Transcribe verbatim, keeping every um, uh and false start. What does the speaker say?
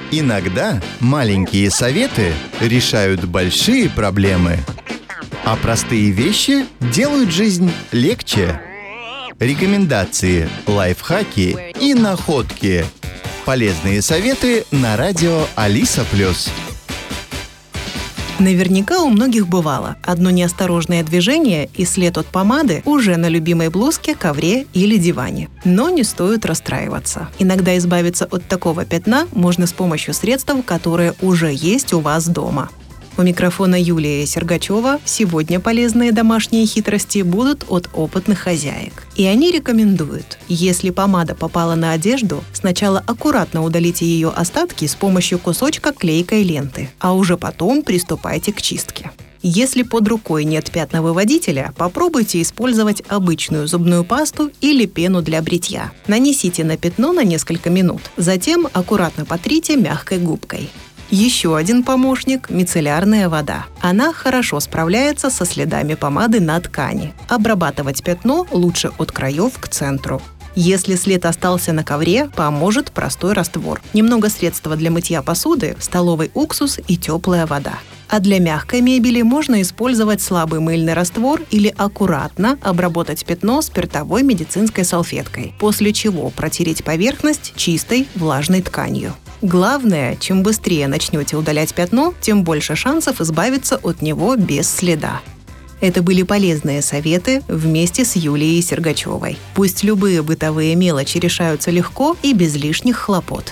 Иногда маленькие советы решают большие проблемы, а простые вещи делают жизнь легче. Рекомендации, лайфхаки и находки. Полезные советы на радио Алиса Плюс. Наверняка у многих бывало одно неосторожное движение, и след от помады уже на любимой блузке, ковре или диване. Но не стоит расстраиваться. Иногда избавиться от такого пятна можно с помощью средств, которые уже есть у вас дома. У микрофона Юлия Сергачева. Сегодня полезные домашние хитрости будут от опытных хозяек. И они рекомендуют: если помада попала на одежду, сначала аккуратно удалите ее остатки с помощью кусочка клейкой ленты, а уже потом приступайте к чистке. Если под рукой нет пятновыводителя, попробуйте использовать обычную зубную пасту или пену для бритья. Нанесите на пятно на несколько минут, затем аккуратно потрите мягкой губкой. Еще один помощник – мицеллярная вода. Она хорошо справляется со следами помады на ткани. Обрабатывать пятно лучше от краев к центру. Если след остался на ковре, поможет простой раствор. Немного средства для мытья посуды, столовый уксус и теплая вода. А для мягкой мебели можно использовать слабый мыльный раствор или аккуратно обработать пятно спиртовой медицинской салфеткой, после чего протереть поверхность чистой влажной тканью. Главное, чем быстрее начнете удалять пятно, тем больше шансов избавиться от него без следа. Это были полезные советы вместе с Юлией Сергачевой. Пусть любые бытовые мелочи решаются легко и без лишних хлопот.